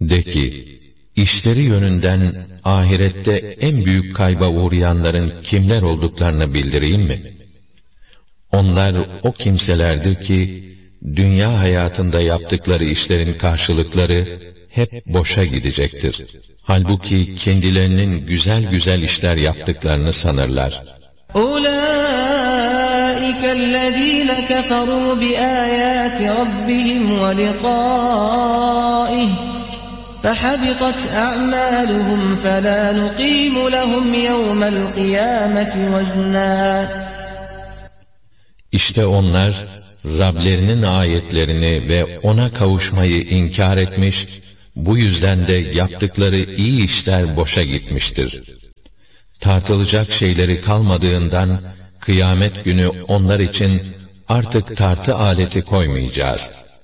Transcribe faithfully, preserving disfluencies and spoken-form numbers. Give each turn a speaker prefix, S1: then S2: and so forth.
S1: De ki, işleri yönünden ahirette en büyük kayba uğrayanların kimler olduklarını bildireyim mi? Onlar o kimselerdir ki, dünya hayatında yaptıkları işlerin karşılıkları hep boşa gidecektir. Halbuki kendilerinin güzel güzel işler yaptıklarını sanırlar.
S2: أُولَٰئِكَ الَّذ۪ينَ كَفَرُوا بِآيَاتِ رَبِّهِمْ وَلِقَائِهِ فَحَبِطَتْ أَعْمَالُهُمْ فَلَا نُقِيمُ لَهُمْ يَوْمَ الْقِيَامَةِ وَزْنًا.
S1: İşte onlar, Rablerinin ayetlerini ve ona kavuşmayı inkar etmiş, bu yüzden de yaptıkları iyi işler boşa gitmiştir. Tartılacak şeyleri kalmadığından, kıyamet günü onlar için artık tartı aleti koymayacağız.